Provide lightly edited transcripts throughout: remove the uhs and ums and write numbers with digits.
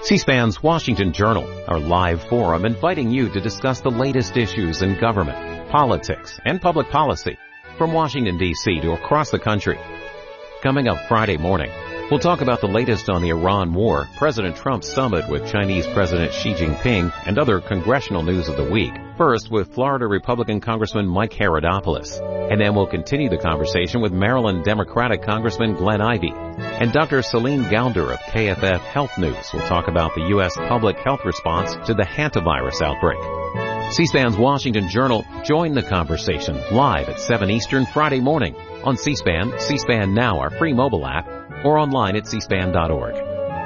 C-SPAN's Washington Journal, our live forum inviting you to discuss the latest issues in government, politics, and public policy from Washington, D.C. to across the country. Coming up Friday morning, we'll talk about the latest on the Iran war, President Trump's summit with Chinese President Xi Jinping, and other congressional news of the week. First, with Florida Republican Congressman Mike Herodopoulos. And then we'll continue the conversation with Maryland Democratic Congressman Glenn Ivey. And Dr. Celine Gounder of KFF Health News will talk about the U.S. public health response to the hantavirus outbreak. C-SPAN's Washington Journal, join the conversation live at 7 Eastern Friday morning on C-SPAN, C-SPAN Now, our free mobile app, or online at cspan.org.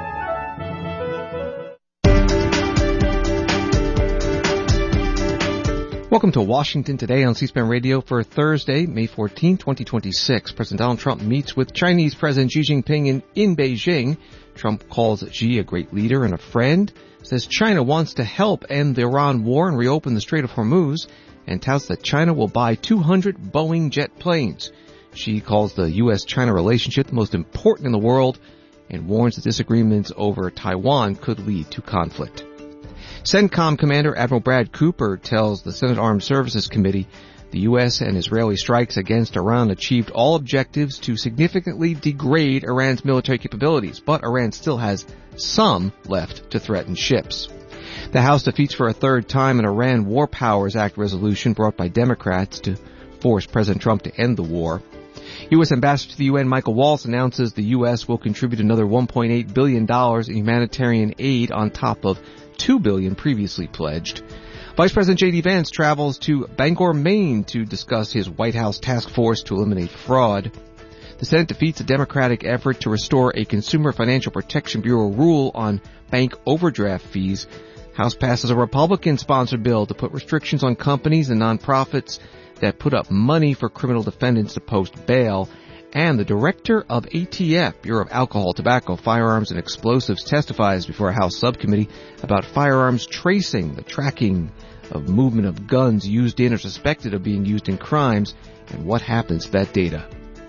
Welcome to Washington Today on C-SPAN Radio for Thursday, May 14, 2026. President Donald Trump meets with Chinese President Xi Jinping in Beijing. Trump calls Xi a great leader and a friend, says China wants to help end the Iran war and reopen the Strait of Hormuz, and touts that China will buy 200 Boeing jet planes. Xi calls the U.S.-China relationship the most important in the world and warns that disagreements over Taiwan could lead to conflict. CENTCOM Commander Admiral Brad Cooper tells the Senate Armed Services Committee the U.S. and Israeli strikes against Iran achieved all objectives to significantly degrade Iran's military capabilities, but Iran still has some left to threaten ships. The House defeats for a third time an Iran War Powers Act resolution brought by Democrats to force President Trump to end the war. U.S. Ambassador to the UN Michael Waltz announces the U.S. will contribute another $1.8 billion in humanitarian aid on top of $2 billion previously pledged. Vice President J.D. Vance travels to Bangor, Maine to discuss his White House task force to eliminate fraud. The Senate defeats a Democratic effort to restore a Consumer Financial Protection Bureau rule on bank overdraft fees. House passes a Republican-sponsored bill to put restrictions on companies and nonprofits that put up money for criminal defendants to post bail. And the director of ATF, Bureau of Alcohol, Tobacco, Firearms, and Explosives, testifies before a House subcommittee about firearms tracing, the tracking of movement of guns used in or suspected of being used in crimes, and what happens to that data.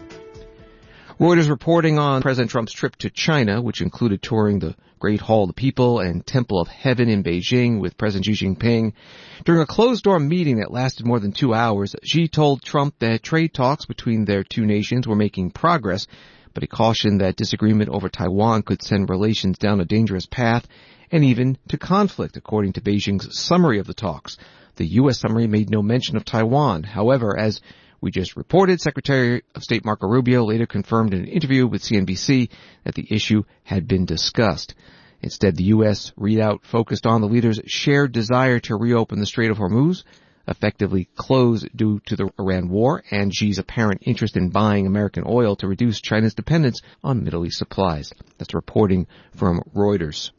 Reuters reporting on President Trump's trip to China, which included touring the Great Hall of the People and Temple of Heaven in Beijing with President Xi Jinping. During a closed-door meeting that lasted more than 2 hours, Xi told Trump that trade talks between their two nations were making progress, but he cautioned that disagreement over Taiwan could send relations down a dangerous path and even to conflict, according to Beijing's summary of the talks. The U.S. summary made no mention of Taiwan. However, as we just reported, Secretary of State Marco Rubio later confirmed in an interview with CNBC that the issue had been discussed. Instead, the U.S. readout focused on the leaders' shared desire to reopen the Strait of Hormuz, effectively closed due to the Iran war, and Xi's apparent interest in buying American oil to reduce China's dependence on Middle East supplies. That's reporting from Reuters.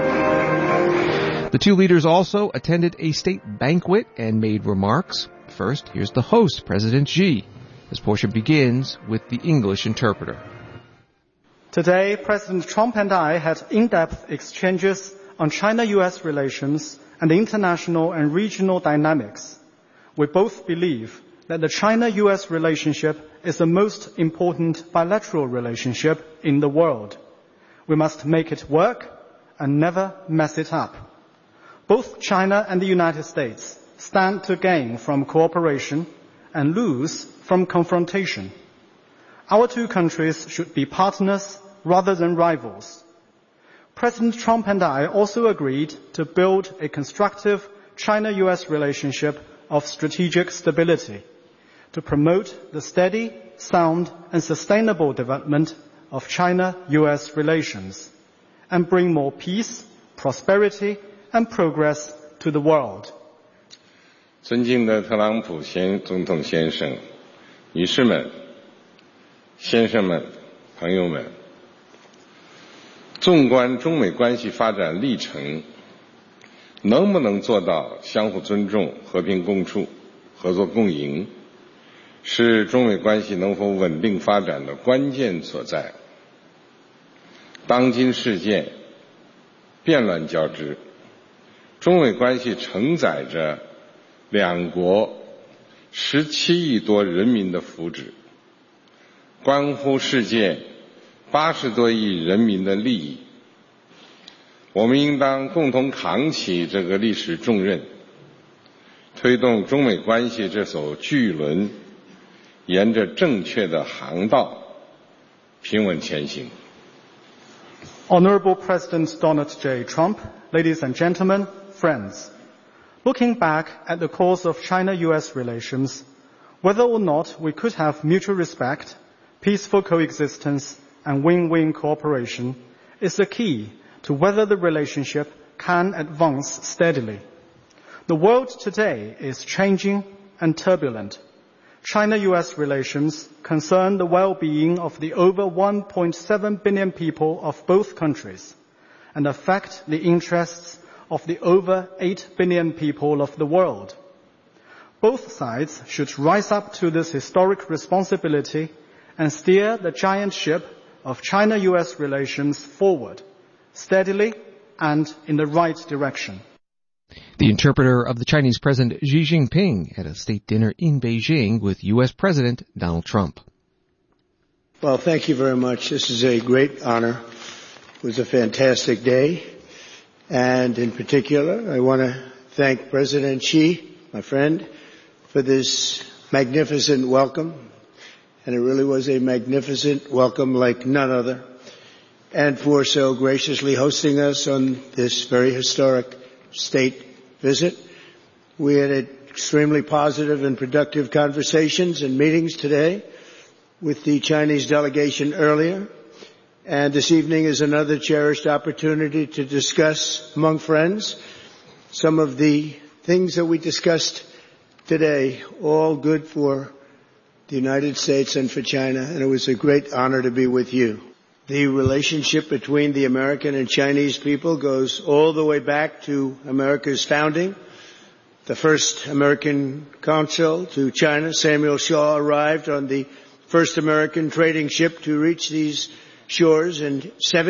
The two leaders also attended a state banquet and made remarks. First, here's the host, President Xi. This portion begins with the English interpreter. Today, President Trump and I had in-depth exchanges on China-U.S. relations and international and regional dynamics. We both believe that the China-U.S. relationship is the most important bilateral relationship in the world. We must make it work and never mess it up. Both China and the United States stand to gain from cooperation and lose from confrontation. Our two countries should be partners rather than rivals. President Trump and I also agreed to build a constructive China-U.S. relationship of strategic stability to promote the steady, sound, and sustainable development of China-U.S. relations and bring more peace, prosperity, and progress to the world. 尊敬的特朗普总统先生、女士们、先生们、朋友们，纵观中美关系发展历程，能不能做到相互尊重、和平共处、合作共赢，是中美关系能否稳定发展的关键所在。当今世界变乱交织，中美关系承载着两国17亿多人民的福祉，关乎世界80多亿人民的利益。 我们应当共同扛起这个历史重任，推动中美关系这艘巨轮沿着正确的航道平稳前行。 Honorable President Donald J. Trump, ladies and gentlemen, friends, looking back at the course of China-US relations, whether or not we could have mutual respect, peaceful coexistence, and win-win cooperation is the key to whether the relationship can advance steadily. The world today is changing and turbulent. China-US relations concern the well-being of the over 1.7 billion people of both countries and affect the interests of the over 8 billion people of the world. Both sides should rise up to this historic responsibility and steer the giant ship of China-US relations forward, steadily and in the right direction. The interpreter of the Chinese President Xi Jinping at a state dinner in Beijing with U.S. President Donald Trump. Well, thank you very much. This is a great honor. It was a fantastic day. And in particular, I want to thank President Xi, my friend, for this magnificent welcome. And it really was a magnificent welcome like none other. And for so graciously hosting us on this very historic state visit. We had extremely positive and productive conversations and meetings today with the Chinese delegation earlier. And this evening is another cherished opportunity to discuss among friends some of the things that we discussed today, all good for the United States and for China. And it was a great honor to be with you. The relationship between the American and Chinese people goes all the way back to America's founding. The first American consul to China, Samuel Shaw, arrived on the first American trading ship to reach these shores in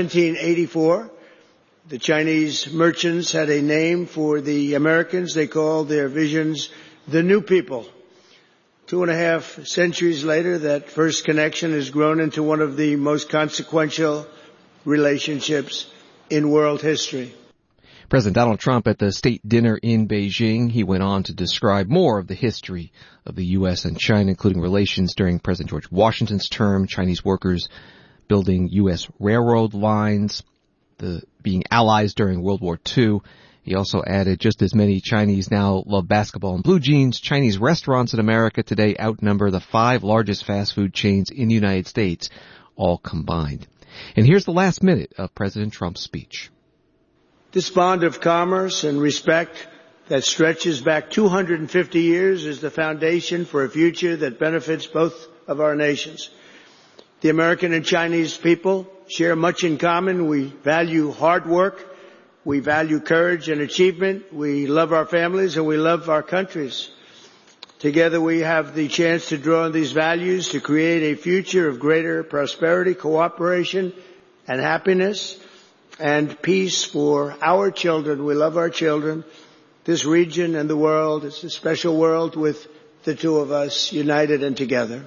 1784. The Chinese merchants had a name for the Americans. They called their visions the New People. 2.5 centuries later, that first connection has grown into one of the most consequential relationships in world history. President Donald Trump at the state dinner in Beijing, he went on to describe more of the history of the U.S. and China, including relations during President George Washington's term, Chinese workers building U.S. railroad lines, being allies during World War II. He also added just as many Chinese now love basketball and blue jeans. Chinese restaurants in America today outnumber the 5 largest fast food chains in the United States, all combined. And here's the last minute of President Trump's speech. This bond of commerce and respect that stretches back 250 years is the foundation for a future that benefits both of our nations. The American and Chinese people share much in common. We value hard work. We value courage and achievement. We love our families and we love our countries. Together we have the chance to draw on these values to create a future of greater prosperity, cooperation, and happiness and peace for our children. We love our children, this region and the world. It's a special world with the two of us united and together.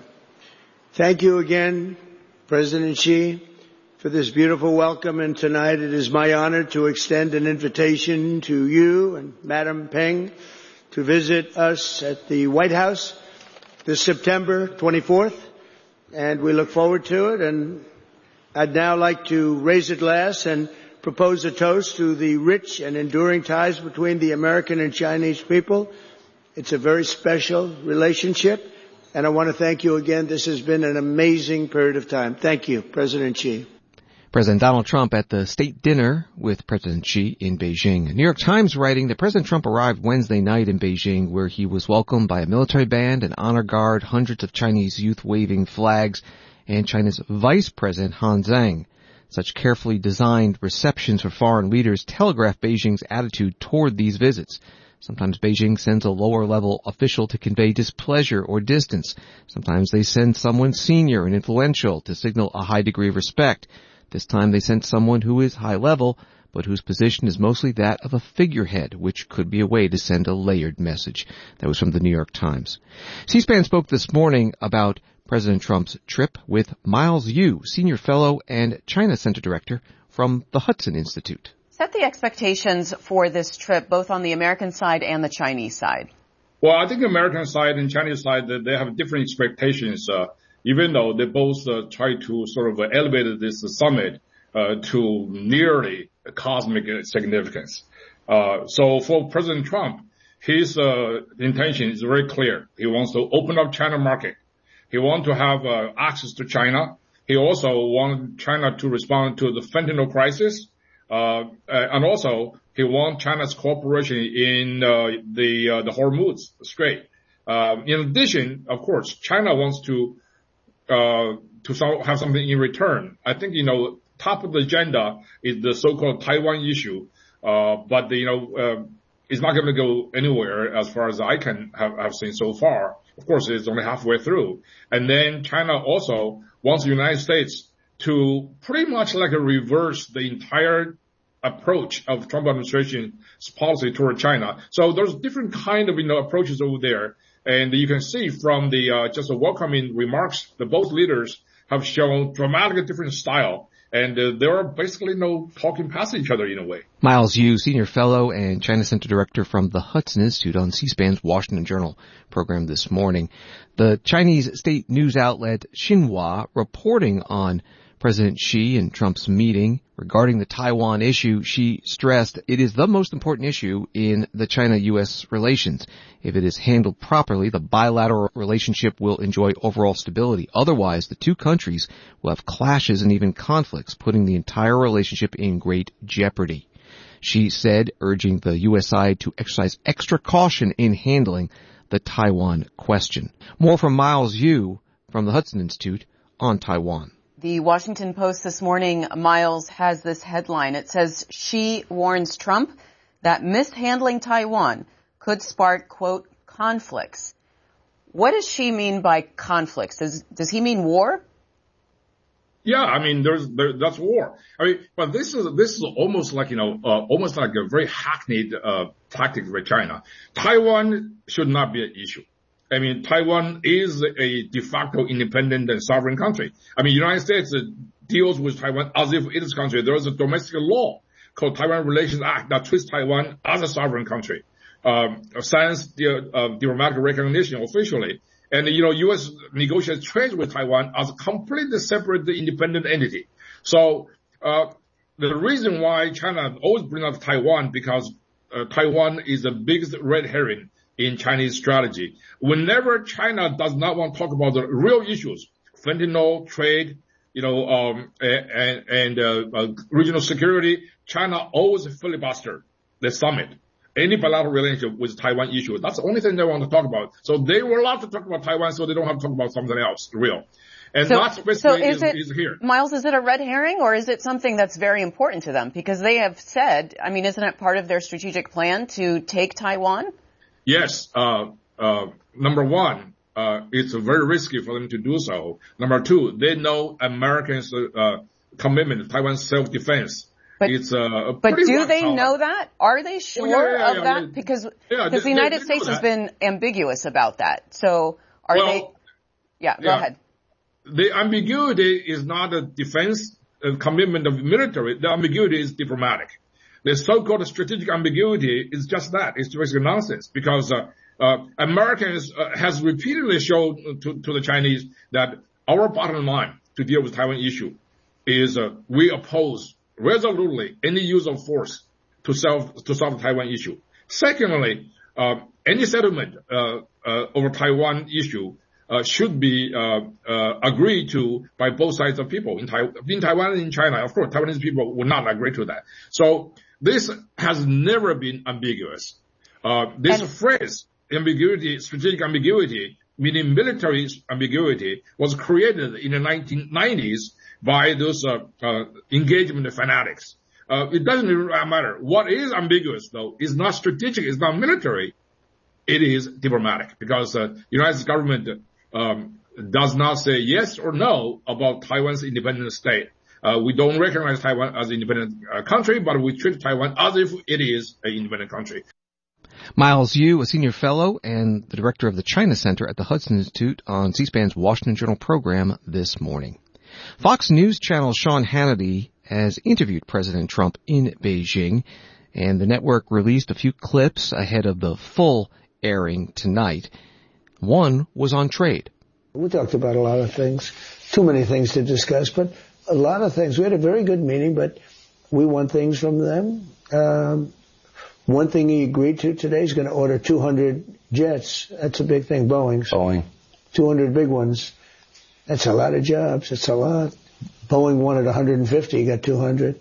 Thank you again, President Xi, for this beautiful welcome, and tonight it is my honor to extend an invitation to you and Madam Peng to visit us at the White House this September 24th, and we look forward to it. And I'd now like to raise a glass and propose a toast to the rich and enduring ties between the American and Chinese people. It's a very special relationship, and I want to thank you again. This has been an amazing period of time. Thank you, President Xi. President Donald Trump at the state dinner with President Xi in Beijing. New York Times writing that President Trump arrived Wednesday night in Beijing, where he was welcomed by a military band, an honor guard, hundreds of Chinese youth waving flags, and China's Vice President Han Zheng. Such carefully designed receptions for foreign leaders telegraph Beijing's attitude toward these visits. Sometimes Beijing sends a lower-level official to convey displeasure or distance. Sometimes they send someone senior and influential to signal a high degree of respect. This time they sent someone who is high level, but whose position is mostly that of a figurehead, which could be a way to send a layered message. That was from the New York Times. C-SPAN spoke this morning about President Trump's trip with Miles Yu, Senior Fellow and China Center Director from the Hudson Institute. set the expectations for this trip, both on the American side and the Chinese side? Well, I think the American side and Chinese side, they have different expectations, even though they both try to sort of elevate this summit to nearly cosmic significance. So for President Trump, his intention is very clear. He wants to open up China market. He wants to have access to China. He also wants China to respond to the fentanyl crisis. And also he wants China's cooperation in the Hormuz Strait. In addition, of course, China wants to have something in return. I think, top of the agenda is the so-called Taiwan issue. But it's not going to go anywhere as far as I can have seen so far. Of course, it's only halfway through. And then China also wants the United States to pretty much like reverse the entire approach of Trump administration's policy toward China. So there's different kind of, approaches over there. And you can see from the just the welcoming remarks that both leaders have shown dramatically different style. And they're basically talking past each other in a way. Miles Yu, Senior Fellow and China Center Director from the Hudson Institute on C-SPAN's Washington Journal program this morning. The Chinese state news outlet Xinhua reporting on President Xi and Trump's meeting regarding the Taiwan issue. Xi stressed it is the most important issue in the China-U.S. relations. If it is handled properly, the bilateral relationship will enjoy overall stability. Otherwise, the two countries will have clashes and even conflicts, putting the entire relationship in great jeopardy. Xi said, urging the U.S. side to exercise extra caution in handling the Taiwan question. More from Miles Yu from the Hudson Institute on Taiwan. The Washington Post this morning, Miles, has this headline. It says, Xi warns Trump that mishandling Taiwan could spark, quote, conflicts. What does Xi mean by conflicts? Does he mean war? Yeah, that's war. But this is almost like, almost like a very hackneyed tactic by China. Taiwan should not be an issue. Taiwan is a de facto independent and sovereign country. United States deals with Taiwan as if it is a country. There is a domestic law called Taiwan Relations Act that treats Taiwan as a sovereign country. Signs the diplomatic recognition officially. And, U.S. negotiates trade with Taiwan as a completely separate independent entity. So, the reason why China always brings up Taiwan because Taiwan is the biggest red herring in Chinese strategy. Whenever China does not want to talk about the real issues, fentanyl, trade, and regional security, China always filibuster the summit. Any bilateral relationship with Taiwan issue, that's the only thing they want to talk about. So they were allowed to talk about Taiwan, so they don't have to talk about something else real. And that's basically is here. Miles, is it a red herring or is it something that's very important to them? Because they have said, isn't it part of their strategic plan to take Taiwan? Yes. Number one, it's very risky for them to do so. Number two, they know Americans' commitment to Taiwan's self-defense. But do they know that? Are they sure of that? Because the United States has been ambiguous about that. So are they? Yeah, go ahead. The ambiguity is not a defense commitment of military. The ambiguity is diplomatic. The so-called strategic ambiguity is just that. It's basically nonsense because Americans has repeatedly shown to the Chinese that our bottom line to deal with Taiwan issue is we oppose resolutely any use of force to solve the Taiwan issue. Secondly, any settlement over Taiwan issue should be agreed to by both sides of people in Taiwan and in China. Of course, Taiwanese people would not agree to that. So this has never been ambiguous. This phrase, ambiguity, strategic ambiguity, meaning military ambiguity, was created in the 1990s by those engagement fanatics. It doesn't really matter. What is ambiguous, though, is not strategic, it's not military. It is diplomatic, because the United States government does not say yes or no about Taiwan's independent state. We don't recognize Taiwan as an independent country, but we treat Taiwan as if it is an independent country. Miles Yu, a senior fellow and the director of the China Center at the Hudson Institute on C-SPAN's Washington Journal program this morning. Fox News Channel's Sean Hannity has interviewed President Trump in Beijing, and the network released a few clips ahead of the full airing tonight. One was on trade. We talked about a lot of things, too many things to discuss, but a lot of things. We had a very good meeting, but we want things from them. One thing he agreed to today is going to order 200 jets. That's a big thing, Boeing. 200 big ones. That's a lot of jobs. It's a lot. Boeing wanted 150, he got 200.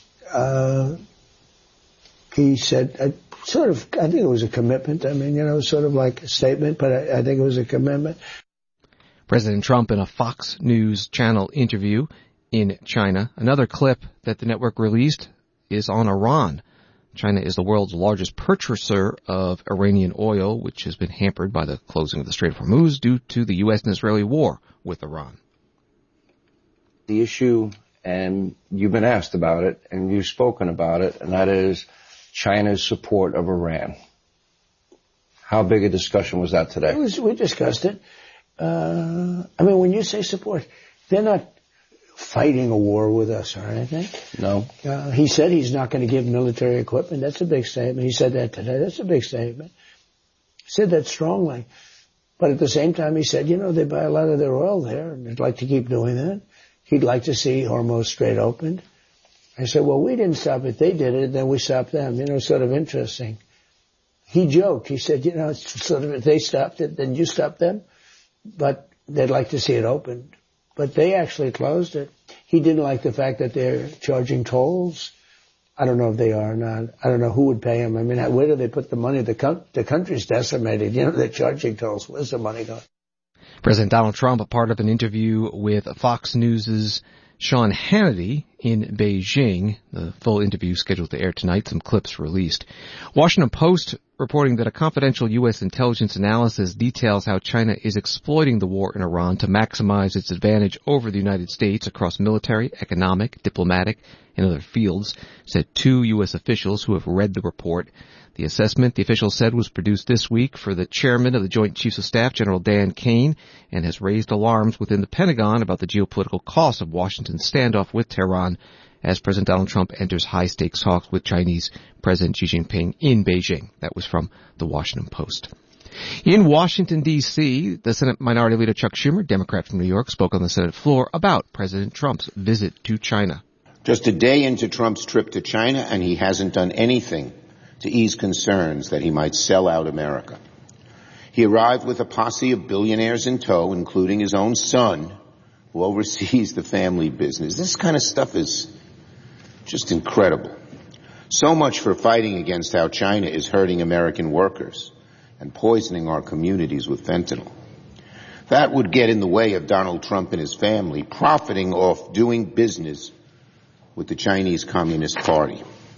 He said, I think it was a commitment. I mean, sort of like a statement, but I think it was a commitment. President Trump in a Fox News channel interview in China. Another clip that the network released is on Iran. China is the world's largest purchaser of Iranian oil, which has been hampered by the closing of the Strait of Hormuz due to the U.S. and Israeli war with Iran. The issue, and you've been asked about it, and you've spoken about it, and that is China's support of Iran. How big a discussion was that today? We discussed it. When you say support, they're not fighting a war with us or anything. No. He said he's not going to give military equipment. That's a big statement. He said that today. That's a big statement. He said that strongly. But at the same time, he said, they buy a lot of their oil there, and they'd like to keep doing that. He'd like to see Hormuz Strait opened. I said, well, we didn't stop it. They did it, then we stopped them. It's sort of interesting. He joked. He said, it's sort of, if they stopped it, then you stopped them. But they'd like to see it opened. But they actually closed it. He didn't like the fact that they're charging tolls. I don't know if they are or not. I don't know who would pay them. Where do they put the money? The country's decimated. They're charging tolls. Where's the money going? President Donald Trump, a part of an interview with Fox News' Sean Hannity in Beijing. The full interview scheduled to air tonight. Some clips released. Washington Post reporting that a confidential U.S. intelligence analysis details how China is exploiting the war in Iran to maximize its advantage over the United States across military, economic, diplomatic, and other fields, said two U.S. officials who have read the report. The assessment, the official said, was produced this week for the chairman of the Joint Chiefs of Staff, General Dan Kane, and has raised alarms within the Pentagon about the geopolitical cost of Washington's standoff with Tehran as President Donald Trump enters high-stakes talks with Chinese President Xi Jinping in Beijing. That was from the Washington Post. In Washington, D.C., the Senate Minority Leader Chuck Schumer, Democrat from New York, spoke on the Senate floor about President Trump's visit to China. Just a day into Trump's trip to China, and he hasn't done anything to ease concerns that he might sell out America. He arrived with a posse of billionaires in tow, including his own son, who oversees the family business. This kind of stuff is just incredible. So much for fighting against how China is hurting American workers and poisoning our communities with fentanyl. That would get in the way of Donald Trump and his family profiting off doing business with the Chinese Communist Party.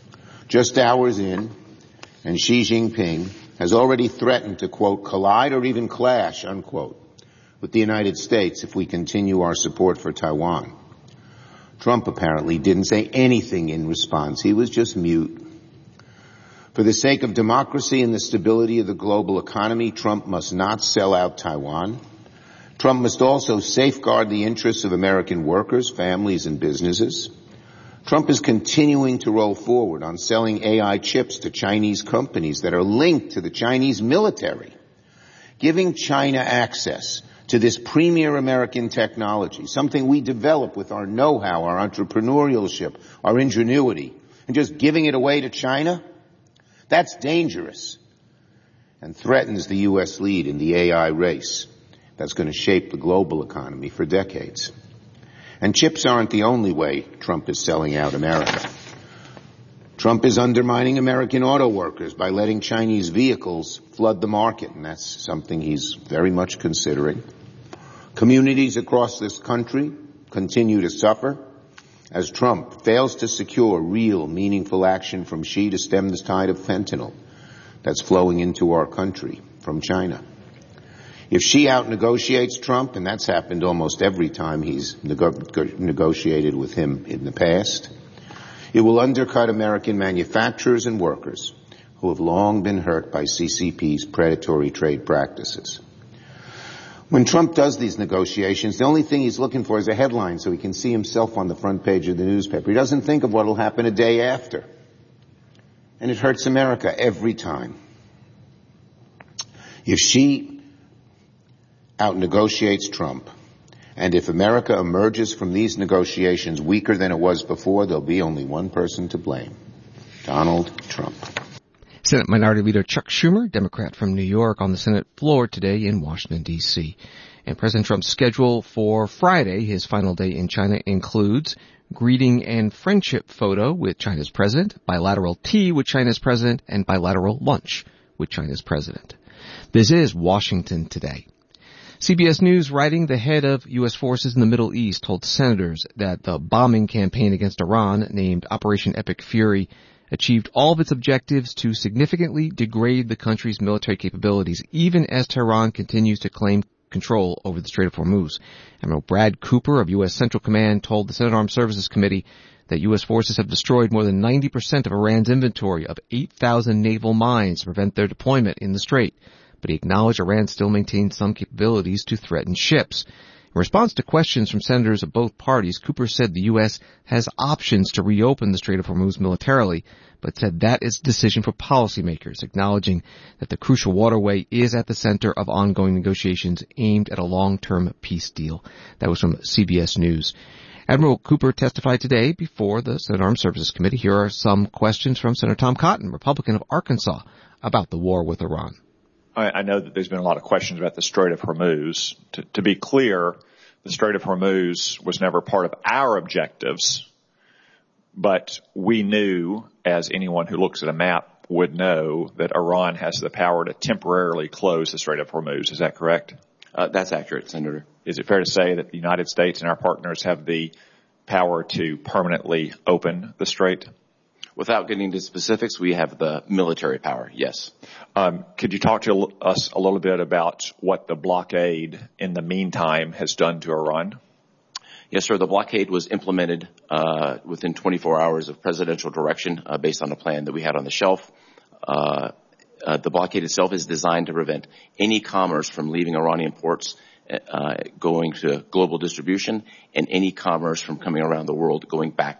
Just hours in, and Xi Jinping has already threatened to, quote, collide or even clash, unquote, with the United States if we continue our support for Taiwan. Trump apparently didn't say anything in response. He was just mute. For the sake of democracy and the stability of the global economy, Trump must not sell out Taiwan. Trump must also safeguard the interests of American workers, families, and businesses. Trump is continuing to roll forward on selling AI chips to Chinese companies that are linked to the Chinese military, giving China access to this premier American technology, something we develop with our know-how, our entrepreneurship, our ingenuity, and just giving it away to China. That's dangerous and threatens the U.S. lead in the AI race that's going to shape the global economy for decades. And chips aren't the only way Trump is selling out America. Trump is undermining American auto workers by letting Chinese vehicles flood the market, and that's something he's very much considering. Communities across this country continue to suffer as Trump fails to secure real, meaningful action from Xi to stem the tide of fentanyl that's flowing into our country from China. If Xi out-negotiates Trump, and that's happened almost every time he's negotiated with him in the past, it will undercut American manufacturers and workers who have long been hurt by CCP's predatory trade practices. When Trump does these negotiations, the only thing he's looking for is a headline so he can see himself on the front page of the newspaper. He doesn't think of what will happen a day after. And it hurts America every time. If she out-negotiates Trump, and if America emerges from these negotiations weaker than it was before, there'll be only one person to blame: Donald Trump. Senate Minority Leader Chuck Schumer, Democrat from New York, on the Senate floor today in Washington, D.C. And President Trump's schedule for Friday, his final day in China, includes greeting and friendship photo with China's president, bilateral tea with China's president, and bilateral lunch with China's president. This is Washington Today. CBS News, writing, the head of U.S. forces in the Middle East told senators that the bombing campaign against Iran, named Operation Epic Fury, achieved all of its objectives to significantly degrade the country's military capabilities, even as Tehran continues to claim control over the Strait of Hormuz. Admiral Brad Cooper of U.S. Central Command told the Senate Armed Services Committee that U.S. forces have destroyed more than 90% of Iran's inventory of 8,000 naval mines to prevent their deployment in the strait. But he acknowledged Iran still maintains some capabilities to threaten ships. In response to questions from senators of both parties, Cooper said the U.S. has options to reopen the Strait of Hormuz militarily, but said that is a decision for policymakers, acknowledging that the crucial waterway is at the center of ongoing negotiations aimed at a long-term peace deal. That was from CBS News. Admiral Cooper testified today before the Senate Armed Services Committee. Here are some questions from Senator Tom Cotton, Republican of Arkansas, about the war with Iran. I know that there's been a lot of questions about the Strait of Hormuz. To be clear, the Strait of Hormuz was never part of our objectives, but we knew, as anyone who looks at a map would know, that Iran has the power to temporarily close the Strait of Hormuz. Is that correct? That's accurate, Senator. Is it fair to say that the United States and our partners have the power to permanently open the strait? Without getting into specifics, we have the military power, yes. Could you talk to us a little bit about what the blockade in the meantime has done to Iran? Yes, sir. The blockade was implemented within 24 hours of presidential direction based on a plan that we had on the shelf. The blockade itself is designed to prevent any commerce from leaving Iranian ports going to global distribution, and any commerce from coming around the world going back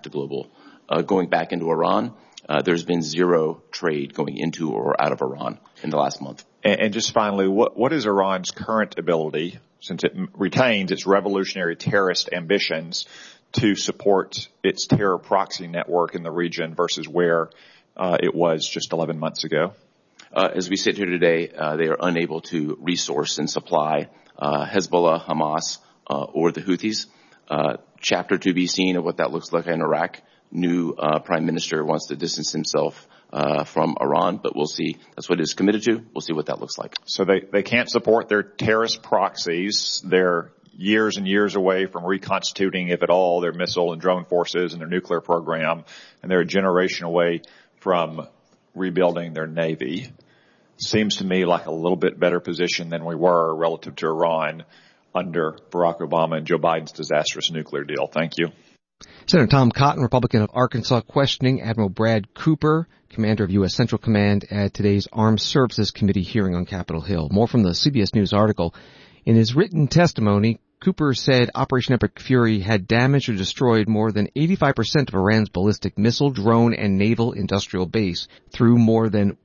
into Iran. There's been zero trade going into or out of Iran in the last month. And just finally, what is Iran's current ability, since it retains its revolutionary terrorist ambitions, to support its terror proxy network in the region versus where it was just 11 months ago? As we sit here today, they are unable to resource and supply Hezbollah, Hamas, or the Houthis. Chapter to be seen of what that looks like in Iraq. New prime minister wants to distance himself from Iran, but we'll see. That's what he's committed to. We'll see what that looks like. So they can't support their terrorist proxies. They're years and years away from reconstituting, if at all, their missile and drone forces and their nuclear program, and they're a generation away from rebuilding their navy. Seems to me like a little bit better position than we were relative to Iran under Barack Obama and Joe Biden's disastrous nuclear deal. Thank you. Senator Tom Cotton, Republican of Arkansas, questioning Admiral Brad Cooper, commander of U.S. Central Command, at today's Armed Services Committee hearing on Capitol Hill. More from the CBS News article. In his written testimony, Cooper said Operation Epic Fury had damaged or destroyed more than 85% of Iran's ballistic missile, drone, and naval industrial base through more than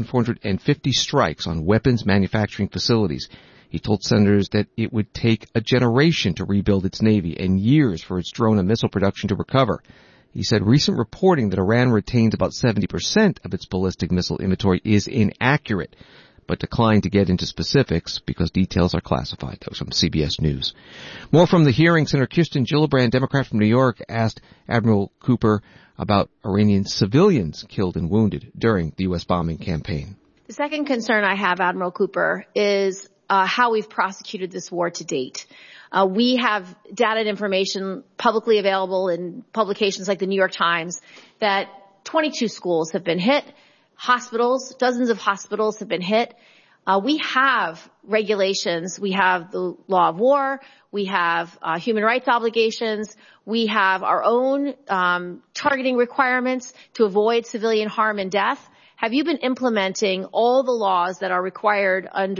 1,450 strikes on weapons manufacturing facilities. He told senators that it would take a generation to rebuild its navy and years for its drone and missile production to recover. He said recent reporting that Iran retains about 70% of its ballistic missile inventory is inaccurate, but declined to get into specifics because details are classified. That was from CBS News. More from the hearing, Senator Kirsten Gillibrand, Democrat from New York, asked Admiral Cooper about Iranian civilians killed and wounded during the U.S. bombing campaign. The second concern I have, Admiral Cooper, is how we've prosecuted this war to date. We have data and information publicly available in publications like the New York Times that 22 schools have been hit. Hospitals, dozens of hospitals have been hit. We have regulations. We have the law of war. We have human rights obligations. We have our own targeting requirements to avoid civilian harm and death. Have you been implementing all the laws that are required under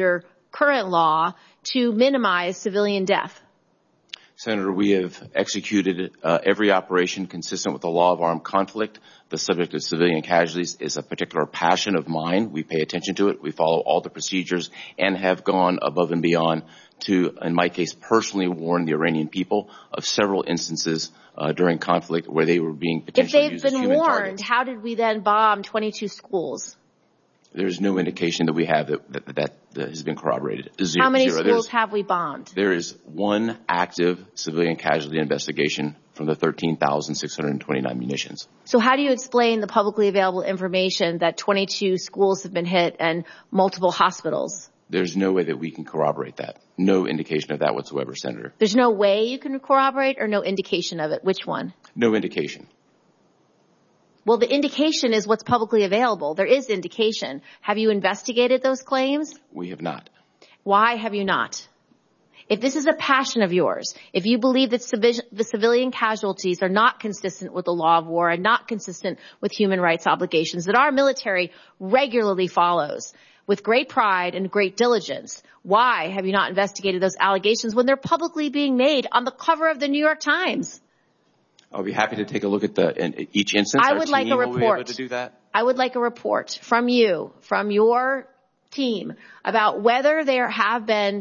current law to minimize civilian death? Senator, we have executed every operation consistent with the law of armed conflict. The subject of civilian casualties is a particular passion of mine. We pay attention to it. We follow all the procedures and have gone above and beyond to, in my case, personally warn the Iranian people of several instances during conflict where they were being potentially used as human targets. If they've been warned, how did we then bomb 22 schools? There's no indication that we have that has been corroborated. Zero. How many schools have we bombed? There is one active civilian casualty investigation from the 13,629 munitions. So how do you explain the publicly available information that 22 schools have been hit and multiple hospitals? There's no way that we can corroborate that. No indication of that whatsoever, Senator. There's no way you can corroborate or no indication of it? Which one? No indication. Well, the indication is what's publicly available. There is indication. Have you investigated those claims? We have not. Why have you not? If this is a passion of yours, if you believe that the civilian casualties are not consistent with the law of war and not consistent with human rights obligations that our military regularly follows with great pride and great diligence, why have you not investigated those allegations when they're publicly being made on the cover of the New York Times? I'll be happy to take a look at each instance. I would like a report. Will be able to do that. I would like a report from you, from your team, about whether there have been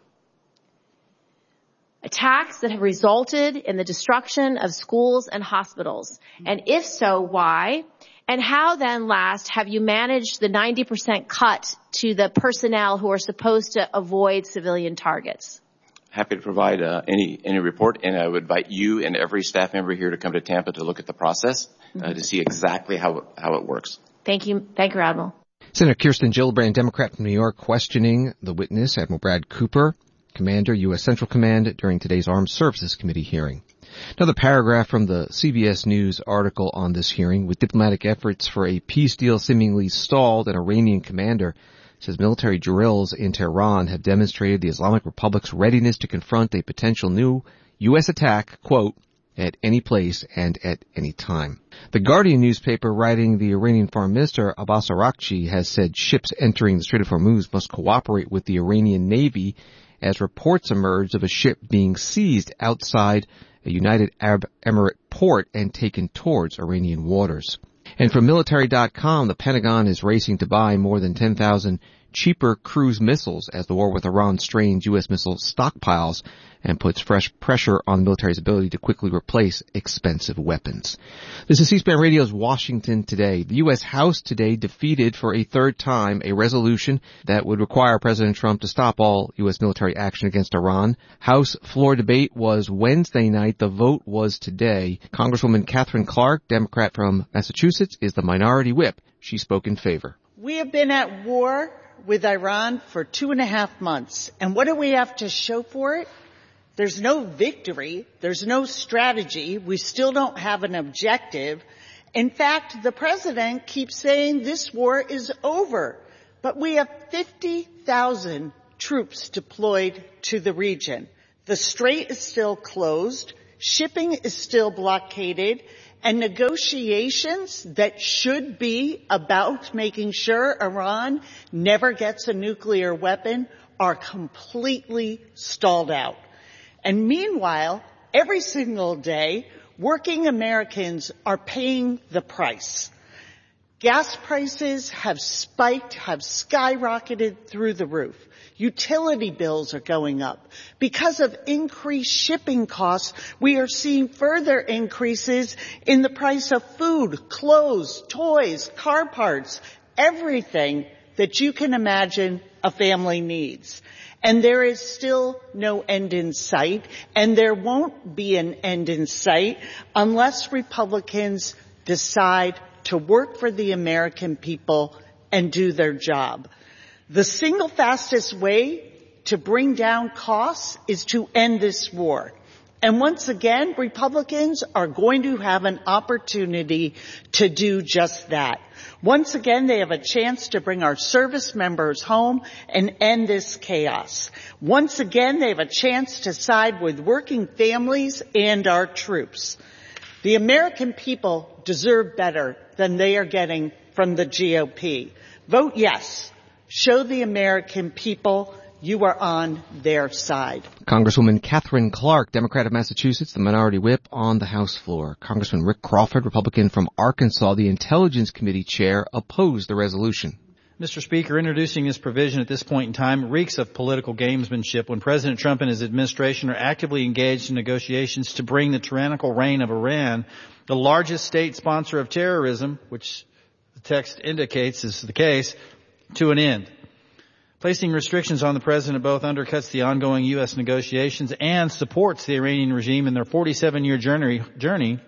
attacks that have resulted in the destruction of schools and hospitals. And if so, why? And how then, last, have you managed the 90% cut to the personnel who are supposed to avoid civilian targets? Happy to provide any report, and I would invite you and every staff member here to come to Tampa to look at the process to see exactly how it works. Thank you. Thank you, Admiral. Senator Kirsten Gillibrand, Democrat from New York, questioning the witness, Admiral Brad Cooper, Commander, U.S. Central Command, during today's Armed Services Committee hearing. Another paragraph from the CBS News article on this hearing. With diplomatic efforts for a peace deal seemingly stalled, an Iranian commander says military drills in Tehran have demonstrated the Islamic Republic's readiness to confront a potential new U.S. attack, quote, at any place and at any time. The Guardian newspaper, writing the Iranian Foreign Minister Abbas Araghchi, has said ships entering the Strait of Hormuz must cooperate with the Iranian Navy as reports emerged of a ship being seized outside a United Arab Emirate port and taken towards Iranian waters. And from military.com, the Pentagon is racing to buy more than 10,000 cheaper cruise missiles as the war with Iran strains U.S. missile stockpiles and puts fresh pressure on the military's ability to quickly replace expensive weapons. This is C-SPAN Radio's Washington Today. The U.S. House today defeated for a third time a resolution that would require President Trump to stop all U.S. military action against Iran. House floor debate was Wednesday night. The vote was today. Congresswoman Katherine Clark, Democrat from Massachusetts, is the minority whip. She spoke in favor. We have been at war with Iran for 2.5 months. And what do we have to show for it? There's no victory. There's no strategy. We still don't have an objective. In fact, the president keeps saying this war is over. But we have 50,000 troops deployed to the region. The strait is still closed. Shipping is still blockaded. And negotiations that should be about making sure Iran never gets a nuclear weapon are completely stalled out. And meanwhile, every single day, working Americans are paying the price. Gas prices have spiked, have skyrocketed through the roof. Utility bills are going up. Because of increased shipping costs, we are seeing further increases in the price of food, clothes, toys, car parts, everything that you can imagine a family needs. And there is still no end in sight, and there won't be an end in sight unless Republicans decide to work for the American people and do their job. The single fastest way to bring down costs is to end this war. And once again, Republicans are going to have an opportunity to do just that. Once again, they have a chance to bring our service members home and end this chaos. Once again, they have a chance to side with working families and our troops. The American people deserve better than they are getting from the GOP. Vote yes. Show the American people you are on their side. Congresswoman Katherine Clark, Democrat of Massachusetts, the minority whip on the House floor. Congressman Rick Crawford, Republican from Arkansas, the Intelligence Committee chair, opposed the resolution. Mr. Speaker, introducing this provision at this point in time reeks of political gamesmanship when President Trump and his administration are actively engaged in negotiations to bring the tyrannical reign of Iran, the largest state sponsor of terrorism, which the text indicates is the case, to an end. Placing restrictions on the president both undercuts the ongoing U.S. negotiations and supports the Iranian regime in their 47-year journey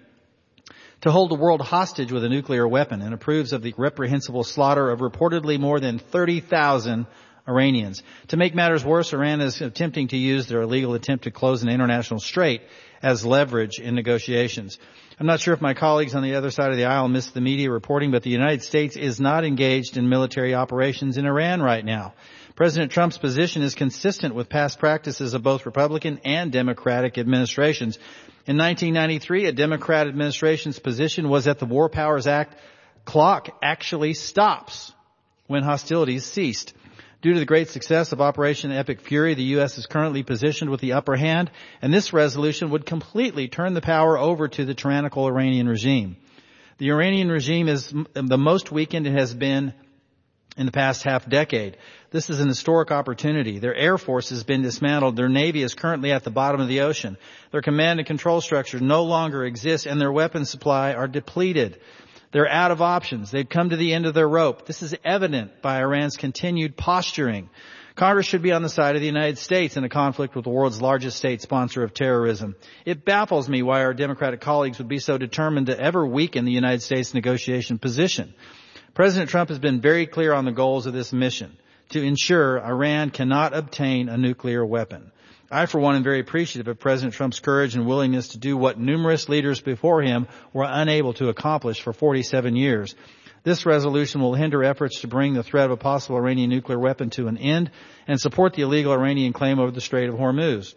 to hold the world hostage with a nuclear weapon, and approves of the reprehensible slaughter of reportedly more than 30,000 Iranians. To make matters worse, Iran is attempting to use their illegal attempt to close an international strait as leverage in negotiations. I'm not sure if my colleagues on the other side of the aisle missed the media reporting, but the United States is not engaged in military operations in Iran right now. President Trump's position is consistent with past practices of both Republican and Democratic administrations. In 1993, a Democrat administration's position was that the War Powers Act clock actually stops when hostilities ceased. Due to the great success of Operation Epic Fury, the U.S. is currently positioned with the upper hand, and this resolution would completely turn the power over to the tyrannical Iranian regime. The Iranian regime is the most weakened it has been in the past half decade. This is an historic opportunity. Their air force has been dismantled. Their navy is currently at the bottom of the ocean. Their command and control structure no longer exists, and their weapons supply are depleted. They're out of options. They've come to the end of their rope. This is evident by Iran's continued posturing. Congress should be on the side of the United States in a conflict with the world's largest state sponsor of terrorism. It baffles me why our Democratic colleagues would be so determined to ever weaken the United States negotiation position. President Trump has been very clear on the goals of this mission: to ensure Iran cannot obtain a nuclear weapon. I, for one, am very appreciative of President Trump's courage and willingness to do what numerous leaders before him were unable to accomplish for 47 years. This resolution will hinder efforts to bring the threat of a possible Iranian nuclear weapon to an end and support the illegal Iranian claim over the Strait of Hormuz.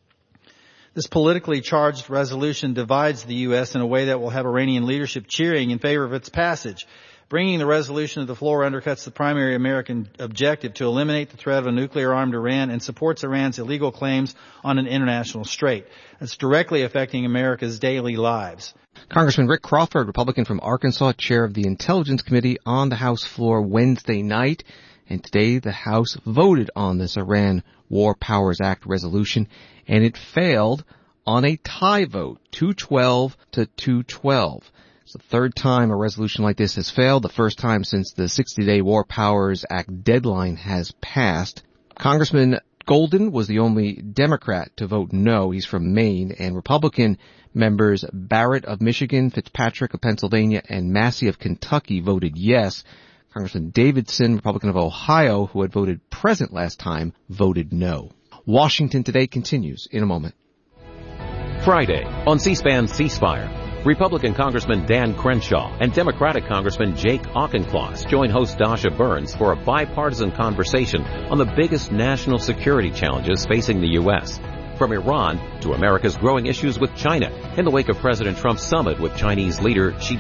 This politically charged resolution divides the U.S. in a way that will have Iranian leadership cheering in favor of its passage. Bringing the resolution to the floor undercuts the primary American objective to eliminate the threat of a nuclear-armed Iran and supports Iran's illegal claims on an international strait. It's directly affecting America's daily lives. Congressman Rick Crawford, Republican from Arkansas, chair of the Intelligence Committee on the House floor Wednesday night. And today the House voted on this Iran War Powers Act resolution, and it failed on a tie vote, 212 to 212. It's the third time a resolution like this has failed, the first time since the 60-day War Powers Act deadline has passed. Congressman Golden was the only Democrat to vote no. He's from Maine. And Republican members Barrett of Michigan, Fitzpatrick of Pennsylvania, and Massey of Kentucky voted yes. Congressman Davidson, Republican of Ohio, who had voted present last time, voted no. Washington Today continues in a moment. Friday on C-SPAN Ceasefire, Republican Congressman Dan Crenshaw and Democratic Congressman Jake Auchincloss join host Dasha Burns for a bipartisan conversation on the biggest national security challenges facing the U.S., from Iran to America's growing issues with China in the wake of President Trump's summit with Chinese leader Xi